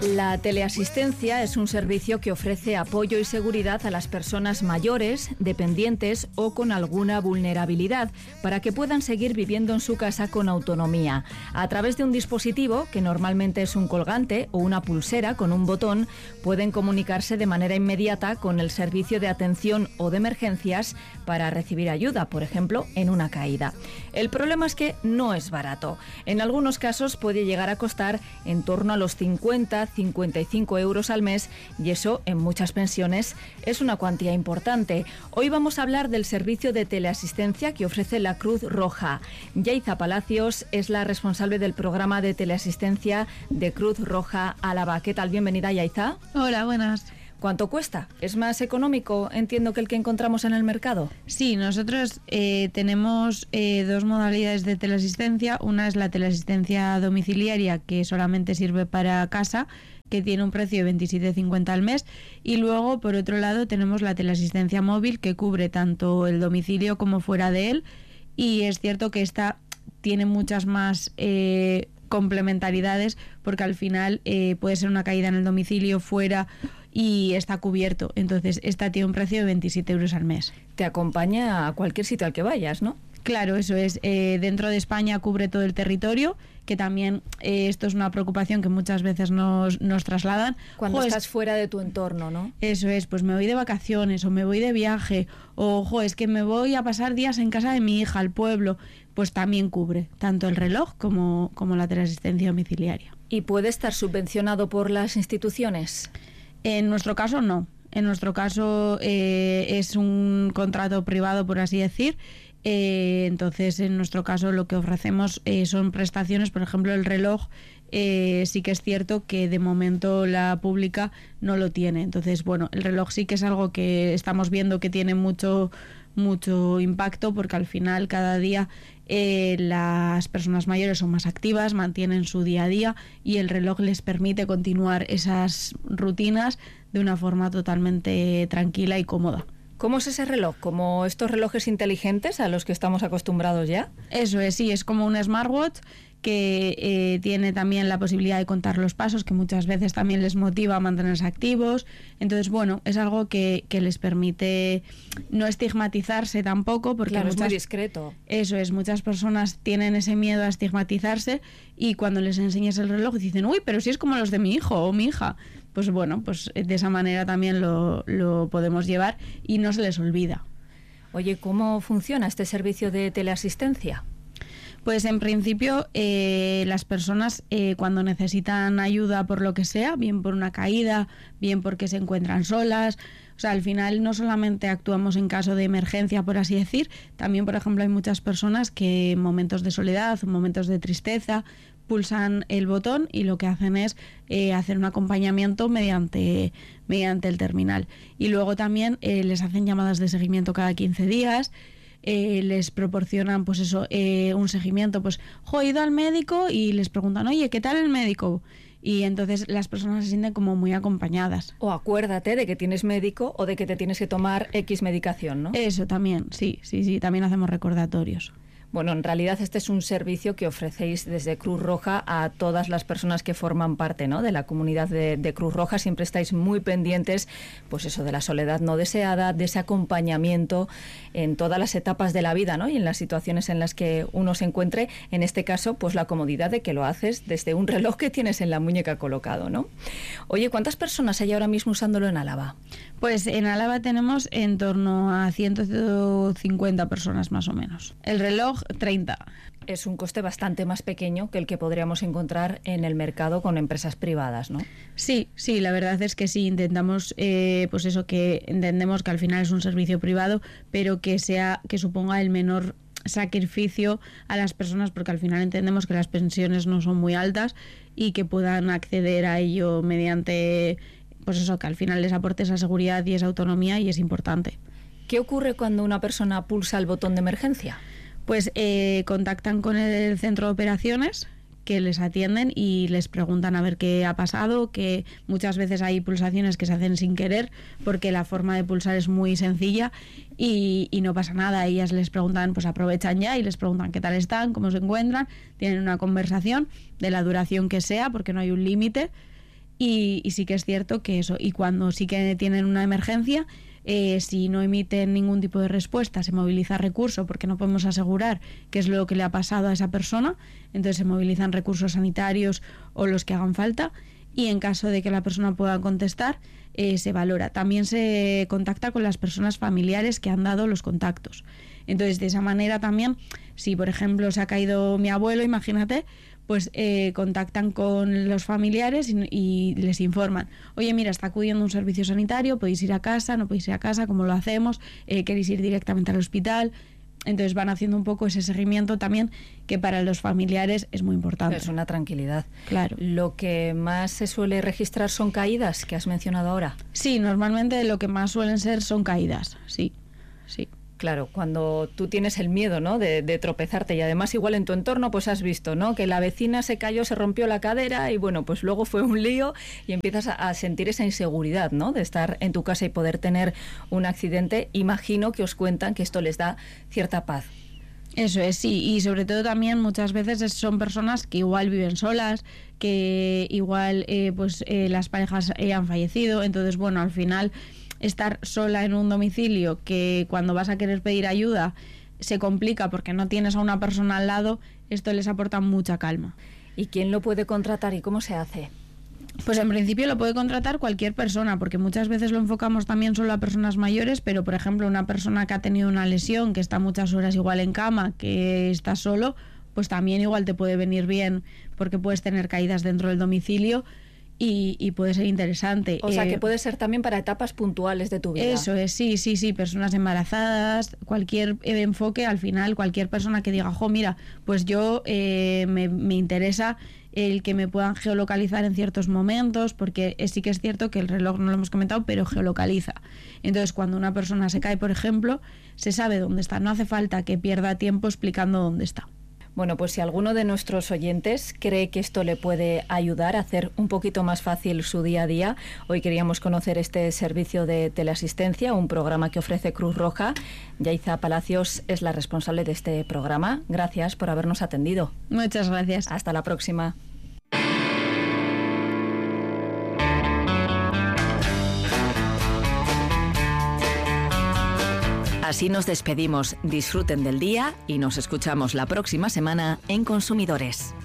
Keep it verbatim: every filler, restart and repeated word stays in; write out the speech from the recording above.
La teleasistencia es un servicio que ofrece apoyo y seguridad a las personas mayores, dependientes o con alguna vulnerabilidad para que puedan seguir viviendo en su casa con autonomía. A través de un dispositivo, que normalmente es un colgante o una pulsera con un botón, pueden comunicarse de manera inmediata con el servicio de atención o de emergencias para recibir ayuda, por ejemplo, en una caída. El problema es que no es barato. En algunos casos puede llegar a costar en torno a los cincuenta a cincuenta y cinco euros al mes, y eso en muchas pensiones es una cuantía importante. Hoy vamos a hablar del servicio de teleasistencia que ofrece la Cruz Roja. Yaiza Palacios es la responsable del programa de teleasistencia de Cruz Roja Álava. ¿Qué tal? Bienvenida, Yaiza. Hola, buenas. ¿Cuánto cuesta? ¿Es más económico, entiendo, que el que encontramos en el mercado? Sí, nosotros eh, tenemos eh, dos modalidades de teleasistencia. Una es la teleasistencia domiciliaria, que solamente sirve para casa, que tiene un precio de veintisiete cincuenta al mes. Y luego, por otro lado, tenemos la teleasistencia móvil, que cubre tanto el domicilio como fuera de él. Y es cierto que esta tiene muchas más eh, complementariedades, porque al final eh, puede ser una caída en el domicilio, fuera, y está cubierto. Entonces, esta tiene un precio de veintisiete euros al mes. Te acompaña a cualquier sitio al que vayas, ¿no? Claro, eso es. Eh, dentro de España cubre todo el territorio, que también eh, esto es una preocupación que muchas veces nos, nos trasladan. Cuando jo, estás es, fuera de tu entorno, ¿no? Eso es, pues me voy de vacaciones o me voy de viaje, o jo, es que me voy a pasar días en casa de mi hija, al pueblo, pues también cubre tanto el reloj como, como la teleasistencia domiciliaria. ¿Y puede estar subvencionado por las instituciones? En nuestro caso no. En nuestro caso eh, es un contrato privado, por así decir. Eh, entonces, en nuestro caso lo que ofrecemos eh, son prestaciones. Por ejemplo, el reloj eh, sí que es cierto que de momento la pública no lo tiene. Entonces, bueno, el reloj sí que es algo que estamos viendo que tiene mucho mucho impacto, porque al final cada día eh, las personas mayores son más activas, mantienen su día a día, y el reloj les permite continuar esas rutinas de una forma totalmente tranquila y cómoda. ¿Cómo es ese reloj? ¿Como estos relojes inteligentes a los que estamos acostumbrados ya? Eso es, sí, es como un smartwatch que eh, tiene también la posibilidad de contar los pasos, que muchas veces también les motiva a mantenerse activos. Entonces, bueno, es algo que, que les permite no estigmatizarse tampoco, porque claro, muchas, es muy discreto. Eso es, muchas personas tienen ese miedo a estigmatizarse, y cuando les enseñas el reloj dicen, uy, pero si es como los de mi hijo o mi hija. Pues bueno, pues de esa manera también lo, lo podemos llevar y no se les olvida. Oye, ¿cómo funciona este servicio de teleasistencia? Pues en principio eh, las personas eh, cuando necesitan ayuda por lo que sea, bien por una caída, bien porque se encuentran solas, o sea, al final no solamente actuamos en caso de emergencia, por así decir, también, por ejemplo, hay muchas personas que en momentos de soledad, en momentos de tristeza, pulsan el botón y lo que hacen es eh, hacer un acompañamiento mediante, mediante el terminal. Y luego también eh, les hacen llamadas de seguimiento cada quince días, Eh, les proporcionan pues eso eh, un seguimiento, pues jo, he ido al médico, y les preguntan, oye, ¿qué tal el médico? Y entonces las personas se sienten como muy acompañadas. O acuérdate de que tienes médico o de que te tienes que tomar X medicación, ¿no? Eso también, sí, sí, sí, también hacemos recordatorios. Bueno, en realidad este es un servicio que ofrecéis desde Cruz Roja a todas las personas que forman parte, ¿no?, de la comunidad de, de Cruz Roja. Siempre estáis muy pendientes, pues eso, de la soledad no deseada, de ese acompañamiento en todas las etapas de la vida, ¿no?, y en las situaciones en las que uno se encuentre. En este caso, pues la comodidad de que lo haces desde un reloj que tienes en la muñeca colocado, ¿no? Oye, ¿cuántas personas hay ahora mismo usándolo en Álava? Pues en Álava tenemos en torno a ciento cincuenta personas más o menos. El reloj, treinta. Es un coste bastante más pequeño que el que podríamos encontrar en el mercado con empresas privadas, ¿no? Sí, sí, la verdad es que sí, intentamos, eh, pues eso, que entendemos que al final es un servicio privado, pero que sea, que suponga el menor sacrificio a las personas, porque al final entendemos que las pensiones no son muy altas y que puedan acceder a ello mediante, pues eso, que al final les aporte esa seguridad y esa autonomía, y es importante. ¿Qué ocurre cuando una persona pulsa el botón de emergencia? Pues eh, contactan con el centro de operaciones, que les atienden y les preguntan a ver qué ha pasado, que muchas veces hay pulsaciones que se hacen sin querer porque la forma de pulsar es muy sencilla y, y no pasa nada. Ellas les preguntan, pues aprovechan ya y les preguntan qué tal están, cómo se encuentran, tienen una conversación de la duración que sea, porque no hay un límite, y, y sí que es cierto que eso, y cuando sí que tienen una emergencia, eh, si no emiten ningún tipo de respuesta, se moviliza recurso porque no podemos asegurar qué es lo que le ha pasado a esa persona, entonces se movilizan recursos sanitarios o los que hagan falta, y en caso de que la persona pueda contestar, eh, se valora. También se contacta con las personas familiares que han dado los contactos. Entonces, de esa manera también, si por ejemplo se ha caído mi abuelo, imagínate, pues eh, contactan con los familiares y, y les informan, oye, mira, está acudiendo un servicio sanitario, podéis ir a casa, no podéis ir a casa, ¿cómo lo hacemos? Eh, ¿Queréis ir directamente al hospital? Entonces van haciendo un poco ese seguimiento también, que para los familiares es muy importante. Es una tranquilidad. Claro. ¿Lo que más se suele registrar son caídas, que has mencionado ahora? Sí, normalmente lo que más suelen ser son caídas, sí, sí. Claro, cuando tú tienes el miedo, ¿no?, de, de tropezarte, y además igual en tu entorno pues has visto, ¿no?, que la vecina se cayó, se rompió la cadera y bueno, pues luego fue un lío y empiezas a, a sentir esa inseguridad, ¿no?, de estar en tu casa y poder tener un accidente. Imagino que os cuentan que esto les da cierta paz. Eso es, sí, y sobre todo también muchas veces son personas que igual viven solas, que igual eh, pues eh, las parejas eh, han fallecido, entonces bueno, al final estar sola en un domicilio que cuando vas a querer pedir ayuda se complica porque no tienes a una persona al lado, esto les aporta mucha calma. ¿Y quién lo puede contratar y cómo se hace? Pues en principio lo puede contratar cualquier persona, porque muchas veces lo enfocamos también solo a personas mayores, pero por ejemplo una persona que ha tenido una lesión, que está muchas horas igual en cama, que está solo, pues también igual te puede venir bien porque puedes tener caídas dentro del domicilio. Y, y puede ser interesante. O sea, eh, que puede ser también para etapas puntuales de tu vida. Eso es, sí, sí, sí, personas embarazadas, cualquier enfoque, al final, cualquier persona que diga, jo, mira, pues yo eh, me, me interesa el que me puedan geolocalizar en ciertos momentos, porque sí que es cierto que el reloj, no lo hemos comentado, pero geolocaliza. Entonces, cuando una persona se cae, por ejemplo, se sabe dónde está, no hace falta que pierda tiempo explicando dónde está. Bueno, pues si alguno de nuestros oyentes cree que esto le puede ayudar a hacer un poquito más fácil su día a día, hoy queríamos conocer este servicio de teleasistencia, un programa que ofrece Cruz Roja. Yaiza Palacios es la responsable de este programa. Gracias por habernos atendido. Muchas gracias. Hasta la próxima. Así nos despedimos. Disfruten del día y nos escuchamos la próxima semana en Consumidores.